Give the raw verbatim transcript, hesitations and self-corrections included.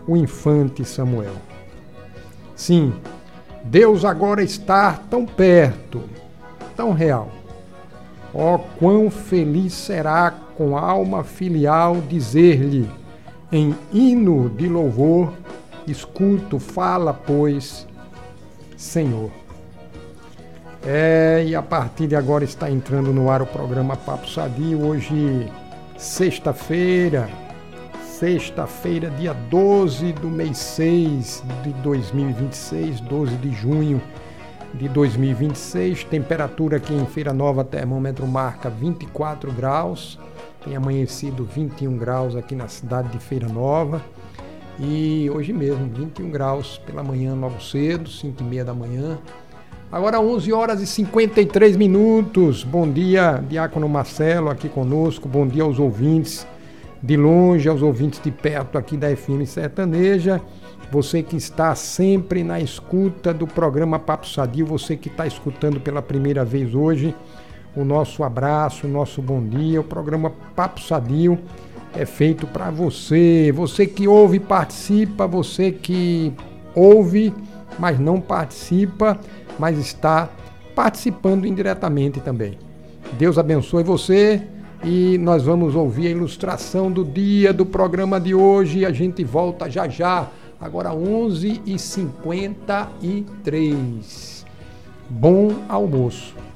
o infante Samuel. Sim, Deus agora está tão perto, tão real. Ó, quão feliz será com alma filial dizer-lhe, em hino de louvor, escuto, fala, pois, Senhor. É, e a partir de agora está entrando no ar o programa Papo Sadio, hoje, sexta-feira, sexta-feira, dia doze do mês seis de dois mil e vinte e seis, doze de junho de dois mil e vinte e seis, temperatura aqui em Feira Nova, termômetro marca vinte e quatro graus, tem amanhecido vinte e um graus aqui na cidade de Feira Nova, e hoje mesmo vinte e um graus pela manhã, logo cedo, cinco e meia da manhã. Agora onze horas e cinquenta e três minutos, bom dia Diácono Marcelo aqui conosco, bom dia aos ouvintes de longe, aos ouvintes de perto aqui da F M Sertaneja, você que está sempre na escuta do programa Papo Sadio, você que está escutando pela primeira vez hoje, o nosso abraço, o nosso bom dia. O programa Papo Sadio é feito para você, você que ouve e participa, você que ouve, mas não participa, mas está participando indiretamente também. Deus abençoe você e nós vamos ouvir a ilustração do dia do programa de hoje. A gente volta já já, agora onze e cinquenta e três. Bom almoço.